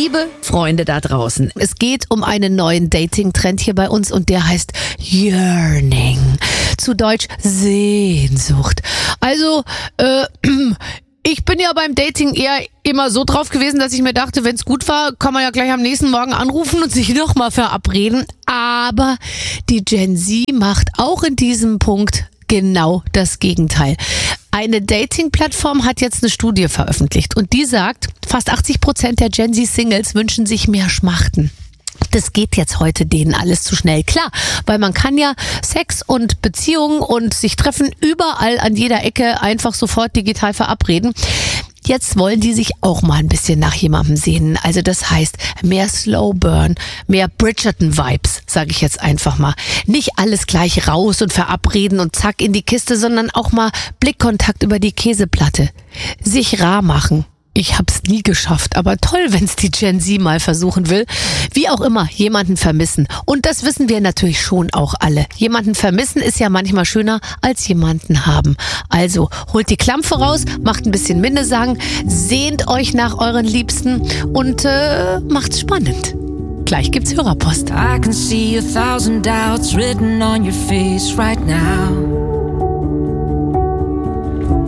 Liebe Freunde da draußen, es geht um einen neuen Dating-Trend hier bei uns und der heißt Yearning. Zu Deutsch Sehnsucht. Also, ich bin ja beim Dating eher immer so drauf gewesen, dass ich mir dachte, wenn es gut war, kann man ja gleich am nächsten Morgen anrufen und sich nochmal verabreden. Aber die Gen Z macht auch in diesem Punkt genau das Gegenteil. Eine Dating-Plattform hat jetzt eine Studie veröffentlicht und die sagt, fast 80% der Gen Z-Singles wünschen sich mehr Schmachten. Das geht jetzt heute denen alles zu schnell. Klar, weil man kann ja Sex und Beziehungen und sich treffen überall an jeder Ecke einfach sofort digital verabreden. Jetzt wollen die sich auch mal ein bisschen nach jemandem sehnen. Also das heißt, mehr Slow Burn, mehr Bridgerton-Vibes, sage ich jetzt einfach mal. Nicht alles gleich raus und verabreden und zack in die Kiste, sondern auch mal Blickkontakt über die Käseplatte. Sich rar machen. Ich hab's nie geschafft, aber toll, wenn's die Gen Z mal versuchen will. Wie auch immer, jemanden vermissen. Und das wissen wir natürlich schon auch alle. Jemanden vermissen ist ja manchmal schöner als jemanden haben. Also, holt die Klampfe raus, macht ein bisschen Minnesang, sehnt euch nach euren Liebsten und macht's spannend. Gleich gibt's Hörerpost. I can see 1,000 doubts written on your face right now.